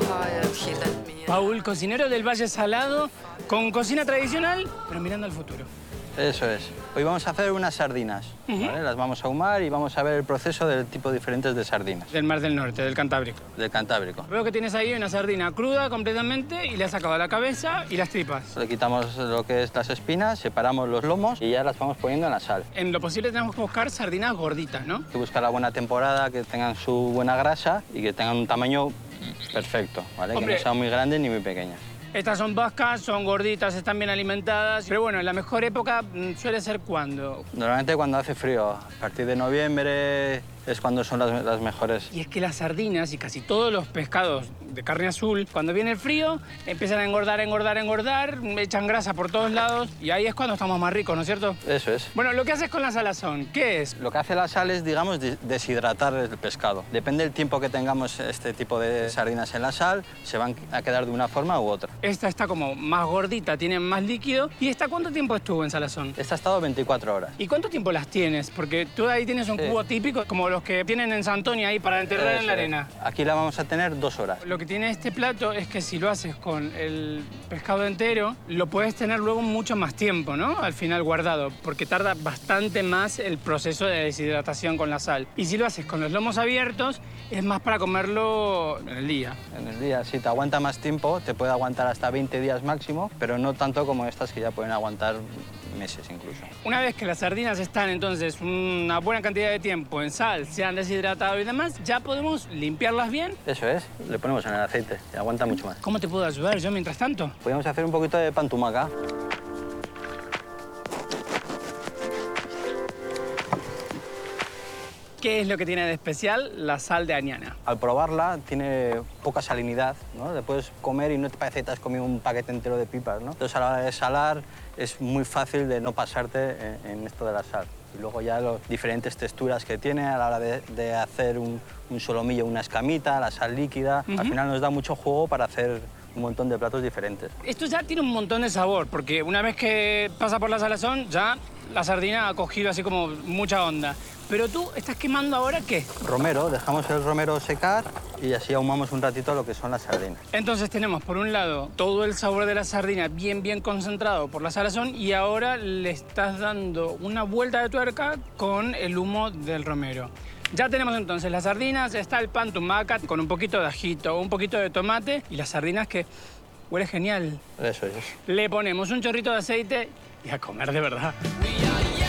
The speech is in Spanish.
Paul, cocinero del Valle Salado, con cocina tradicional, pero mirando al futuro. Eso es. Hoy vamos a hacer unas sardinas, ¿vale? Las vamos a ahumar y vamos a ver el proceso del tipo diferentes de sardinas. Del Mar del Norte, del Cantábrico. Del Cantábrico. Veo que tienes ahí una sardina cruda completamente y le has sacado la cabeza y las tripas. Le quitamos lo que es las espinas, separamos los lomos y ya las vamos poniendo en la sal. En lo posible tenemos que buscar sardinas gorditas, ¿no? Hay que buscar la buena temporada, que tengan su buena grasa y que tengan un tamaño perfecto, ¿vale? Hombre, que no sean muy grandes ni muy pequeñas. Estas son vascas, son gorditas, están bien alimentadas. Pero bueno, la mejor época suele ser ¿cuándo? Normalmente cuando hace frío, a partir de noviembre es cuando son las mejores. Y es que las sardinas y casi todos los pescados de carne azul, cuando viene el frío, empiezan a engordar, echan grasa por todos lados y ahí es cuando estamos más ricos, ¿no es cierto? Eso es. Bueno, lo que haces con la salazón, ¿qué es? Lo que hace la sal es, digamos, deshidratar el pescado. Depende del tiempo que tengamos este tipo de sardinas en la sal, se van a quedar de una forma u otra. Esta está como más gordita, tiene más líquido. ¿Y esta cuánto tiempo estuvo en salazón? Esta ha estado 24 horas. ¿Y cuánto tiempo las tienes? Porque tú ahí tienes un cubo típico, como los que tienen en Santoña ahí para enterrar en la arena. Aquí la vamos a tener 2 horas. Lo que tiene este plato es que si lo haces con el pescado entero, lo puedes tener luego mucho más tiempo, ¿no? Al final guardado, porque tarda bastante más el proceso de deshidratación con la sal. Y si lo haces con los lomos abiertos, es más para comerlo en el día. En el día, sí, te aguanta más tiempo, te puede aguantar hasta 20 días máximo, pero no tanto como estas que ya pueden aguantar meses incluso. Una vez que las sardinas están entonces una buena cantidad de tiempo en sal, se han deshidratado y demás, ya podemos limpiarlas bien. Eso es, le ponemos en el aceite, y aguanta mucho más. ¿Cómo te puedo ayudar yo mientras tanto? Podríamos hacer un poquito de pan tumaca. ¿Qué es lo que tiene de especial la sal de Añana? Al probarla tiene poca salinidad, ¿no? Le puedes comer y no te parece que te has comido un paquete entero de pipas, ¿no? Entonces a la hora de salar es muy fácil de no pasarte en esto de la sal. Y luego ya las diferentes texturas que tiene a la hora de hacer un solomillo, una escamita, la sal líquida. Al final nos da mucho juego para hacer un montón de platos diferentes. Esto ya tiene un montón de sabor, porque una vez que pasa por la salazón, ya la sardina ha cogido así como mucha onda. Pero tú estás quemando ahora, ¿qué? Romero, dejamos el romero secar y así ahumamos un ratito lo que son las sardinas. Entonces tenemos, por un lado, todo el sabor de la sardina bien concentrado por la salazón y ahora le estás dando una vuelta de tuerca con el humo del romero. Ya tenemos entonces las sardinas, está el pan tumaca con un poquito de ajito, un poquito de tomate y las sardinas que huele genial. Eso es. Le ponemos un chorrito de aceite y a comer de verdad.